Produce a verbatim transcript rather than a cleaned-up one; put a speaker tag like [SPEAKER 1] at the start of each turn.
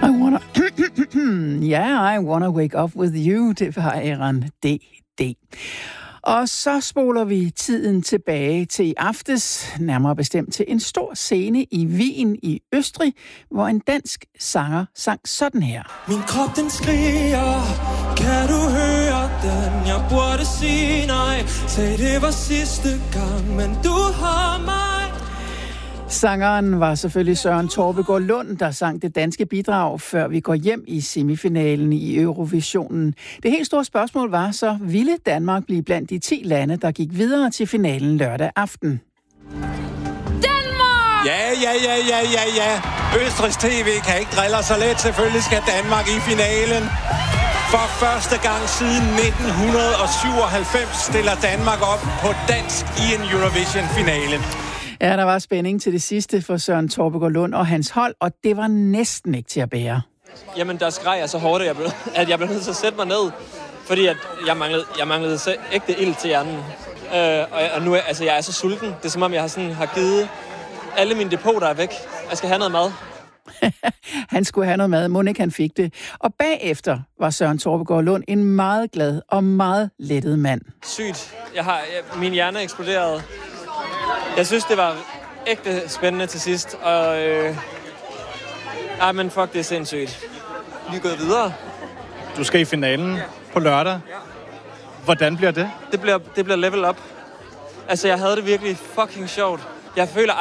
[SPEAKER 1] I wanna... yeah, I wanna wake up with you. Det var Aaron D D. Og så spoler vi tiden tilbage til i aftes, nærmere bestemt til en stor scene i Wien i Østrig, hvor en dansk sanger sang sådan her.
[SPEAKER 2] Min krop den skriger, kan du høre den? Jeg burde sige nej, sagde det var sidste gang, men du har mig.
[SPEAKER 1] Sangeren var selvfølgelig Søren Torpegaard Lund, der sang det danske bidrag, før vi går hjem i semifinalen i Eurovisionen. Det helt store spørgsmål var så, ville Danmark blive blandt de ti lande, der gik videre til finalen lørdag aften?
[SPEAKER 3] Danmark! Ja, ja, ja, ja, ja, ja. Østrigs T V kan ikke drille så let. Selvfølgelig skal Danmark i finalen. For første gang siden nitten syvoghalvfems stiller Danmark op på dansk i en Eurovision-finale.
[SPEAKER 1] Ja, der var spænding til det sidste for Søren Torpegaard Lund og hans hold, og det var næsten ikke til at bære.
[SPEAKER 4] Jamen, der skreg jeg så hårdt, at jeg blev, at jeg blev nødt til at sætte mig ned, fordi at jeg manglede, jeg manglede ægte ild til hjernen. Øh, og, og nu er altså, jeg er så sulten. Det er som om, jeg har, sådan, har givet alle mine depoter er væk. Jeg skal have noget mad.
[SPEAKER 1] Han skulle have noget mad, må ikke han fik det. Og bagefter var Søren Torpegaard Lund en meget glad og meget lettet mand.
[SPEAKER 4] Sygt. Jeg har, jeg, min hjerne er eksploderet. Jeg synes, det var ægte spændende til sidst, og øh, ej, men fuck, det er sindssygt. Vi er gået videre.
[SPEAKER 5] Du skal i finalen på lørdag. Hvordan bliver det?
[SPEAKER 4] Det bliver, det bliver level up. Altså, jeg havde det virkelig fucking sjovt. Jeg føler